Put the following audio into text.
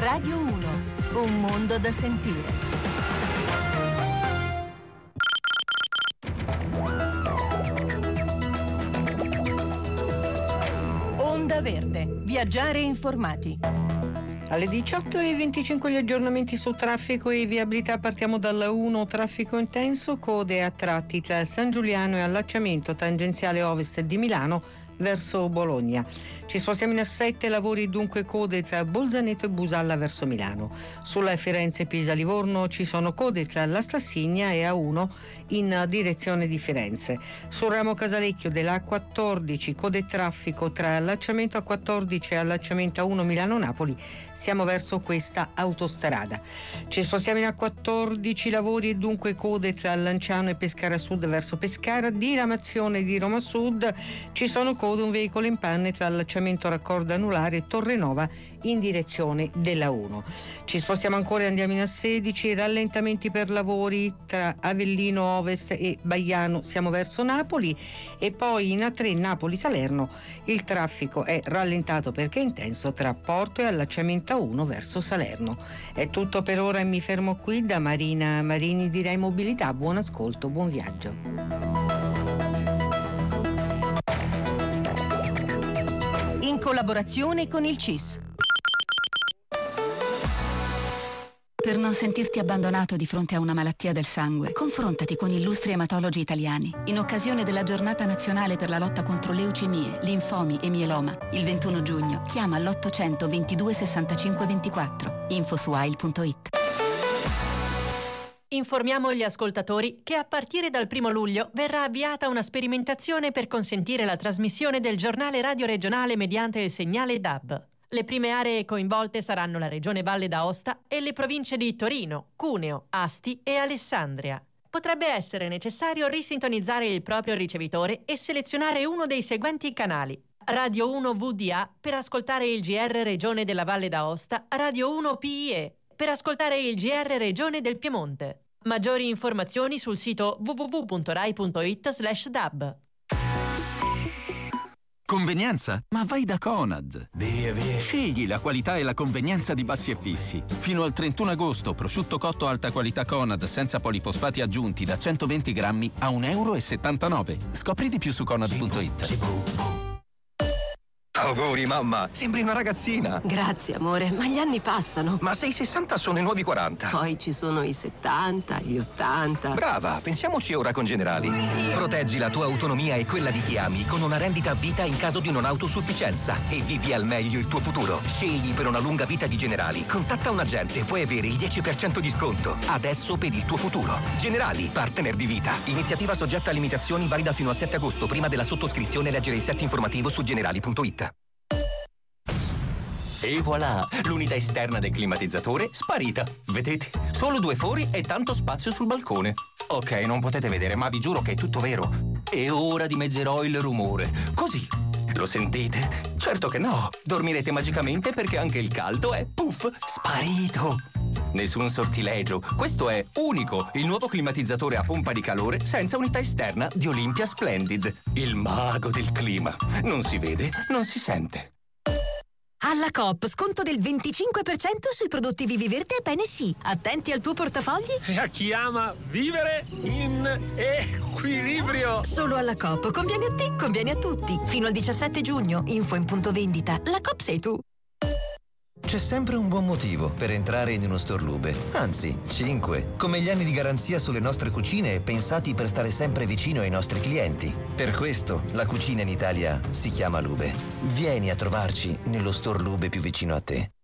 Radio 1, un mondo da sentire. Onda Verde, viaggiare informati. Alle 18:25 gli aggiornamenti su traffico e viabilità. Partiamo dalla 1, traffico intenso, code a tratti tra San Giuliano e allacciamento tangenziale ovest di Milano verso Bologna. Ci spostiamo in A7, lavori dunque code tra Bolzaneto e Busalla verso Milano. Sulla Firenze-Pisa-Livorno ci sono code tra La Stassigna e A1 in direzione di Firenze. Sul ramo Casalecchio della A14 code e traffico tra allacciamento A14 e allacciamento A1 Milano-Napoli. Siamo verso questa autostrada. Ci spostiamo in A14, lavori e dunque code tra Lanciano e Pescara Sud verso Pescara. Diramazione di Roma Sud, ci sono code, un veicolo in panne tra allacciamento raccordo anulare e Torrenova in direzione della 1. Ci spostiamo ancora e andiamo in A16, rallentamenti per lavori tra Avellino Ovest e Baiano, siamo verso Napoli. E poi in A3 Napoli-Salerno il traffico è rallentato perché è intenso tra Porto e allacciamento A1 verso Salerno. È tutto per ora e mi fermo qui. Da Marina Marini di Rai Mobilità, buon ascolto, buon viaggio. In collaborazione con il CIS. Per non sentirti abbandonato di fronte a una malattia del sangue, confrontati con illustri ematologi italiani. In occasione della Giornata Nazionale per la lotta contro leucemie, linfomi e mieloma, il 21 giugno, chiama l'800 22 65 24. Info su AIL.it. Informiamo gli ascoltatori che a partire dal 1 luglio verrà avviata una sperimentazione per consentire la trasmissione del giornale radio regionale mediante il segnale DAB. Le prime aree coinvolte saranno la Regione Valle d'Aosta e le province di Torino, Cuneo, Asti e Alessandria. Potrebbe essere necessario risintonizzare il proprio ricevitore e selezionare uno dei seguenti canali: Radio 1 VDA per ascoltare il GR Regione della Valle d'Aosta, Radio 1 PIE per ascoltare il GR Regione del Piemonte. Maggiori informazioni sul sito www.rai.it/dab. Convenienza? Ma vai da Conad! Via. Scegli la qualità e la convenienza di Bassi e Fissi. Fino al 31 agosto, prosciutto cotto alta qualità Conad senza polifosfati aggiunti da 120 grammi a €1,79. Scopri di più su Conad.it. Auguri mamma, sembri una ragazzina. Grazie amore, ma gli anni passano. Ma se i 60 sono i nuovi 40. Poi ci sono i 70, gli 80. Brava, pensiamoci ora con Generali. Proteggi la tua autonomia e quella di chi ami con una rendita a vita in caso di non autosufficienza e vivi al meglio il tuo futuro. Scegli per una lunga vita di Generali. Contatta un agente, puoi avere il 10% di sconto. Adesso per il tuo futuro. Generali, partner di vita. Iniziativa soggetta a limitazioni, valida fino al 7 agosto. Prima della sottoscrizione leggere il set informativo su generali.it. E voilà, l'unità esterna del climatizzatore sparita. Vedete? Solo 2 fori e tanto spazio sul balcone. Ok, non potete vedere, ma vi giuro che è tutto vero. E ora dimezzerò il rumore. Così. Lo sentite? Certo che no. Dormirete magicamente perché anche il caldo è, puff, sparito. Nessun sortilegio. Questo è unico, il nuovo climatizzatore a pompa di calore senza unità esterna di Olympia Splendid. Il mago del clima. Non si vede, non si sente. Alla Coop, sconto del 25% sui prodotti Viviverde e Bene Sì. Attenti al tuo portafogli. E a chi ama vivere in equilibrio. Solo alla Coop. Conviene a te, conviene a tutti. Fino al 17 giugno. Info in punto vendita. La Coop sei tu. C'è sempre un buon motivo per entrare in uno Storlube. Anzi, 5. Come gli anni di garanzia sulle nostre cucine pensati per stare sempre vicino ai nostri clienti. Per questo la cucina in Italia si chiama Lube. Vieni a trovarci nello Storlube più vicino a te.